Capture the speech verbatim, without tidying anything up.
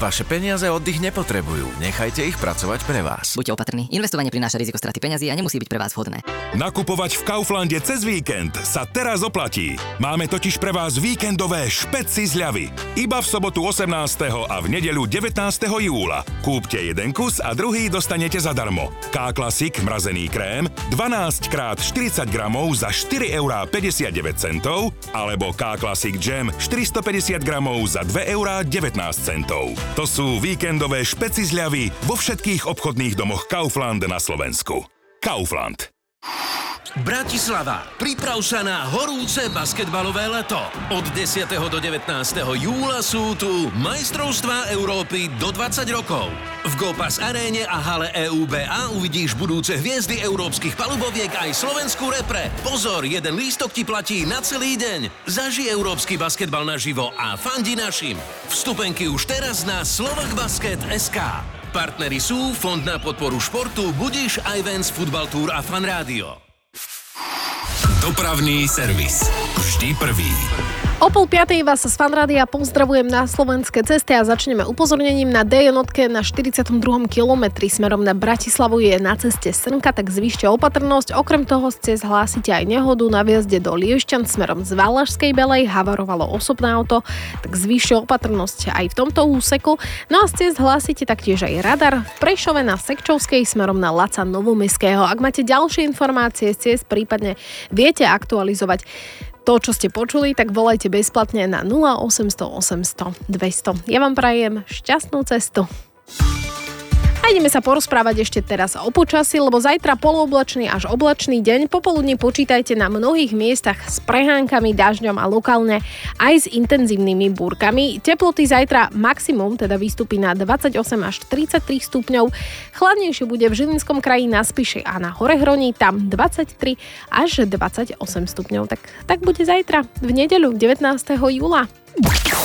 Vaše peniaze oddych nepotrebujú. Nechajte ich pracovať pre vás. Buďte opatrní. Investovanie prináša riziko straty peňazí a nemusí byť pre vás vhodné. Nakupovať v Kauflande cez víkend sa teraz oplatí. Máme totiž pre vás víkendové špeci zľavy. Iba v sobotu osemnásteho a v nedeľu devätnásteho júla. Kúpte jeden kus a druhý dostanete zadarmo. K-Classic mrazený krém dvanásť krát štyridsať gramov za štyri eurá päťdesiatdeväť centov alebo K-Classic Jam štyristopäťdesiat gramov za dva eurá devätnásť centov. To sú víkendové špeci zľavy vo všetkých obchodných domoch Kaufland na Slovensku. Kaufland. Bratislava, priprav sa na horúce basketbalové leto. Od desiateho do devätnásteho júla sú tu majstrovstvá Európy do dvadsať rokov. V Gopas aréne a hale é ú bé á uvidíš budúce hviezdy európskych paluboviek aj slovenskú repre. Pozor, jeden lístok ti platí na celý deň. Zaži európsky basketbal naživo a fandi našim. Vstupenky už teraz na slovakbasket bodka es ká. Partneri sú Fond na podporu športu, Budiš, Ivens, Futbal Tour a Fan Rádio. Dopravný servis. Vždy prvý. O pol piatej vás z Fan Rádia pozdravujem na slovenské cesty a začneme upozornením na dé jednotke na štyridsiatom druhom kilometri smerom na Bratislavu je na ceste Srnka, tak zvýšte opatrnosť. Okrem toho ste zhlásite aj nehodu na vjazde do Liešťan smerom z Valašskej Belej, havarovalo osobné auto, tak zvýšte opatrnosť aj v tomto úseku. No a ste zhlásite taktiež aj radar v Prešove na Sekčovskej smerom na Laca Novomestského. Ak máte ďalšie informácie z ciest, prípadne viete aktualizovať to, čo ste počuli, tak volajte bezplatne na nula osemsto osemsto dvesto. Ja vám prajem šťastnú cestu. A ideme sa porozprávať ešte teraz o počasí, lebo zajtra polooblačný až oblačný deň. Popoludní počítajte na mnohých miestach s prehánkami, dažďom a lokálne aj s intenzívnymi búrkami. Teploty zajtra maximum teda vystúpi na dvadsaťosem až tridsaťtri stupňov. Chladnejšie bude v Žilinskom kraji na Spiši a na Horehroní, tam dvadsaťtri až dvadsaťosem stupňov. Tak, tak bude zajtra v nedeľu devätnásteho júla.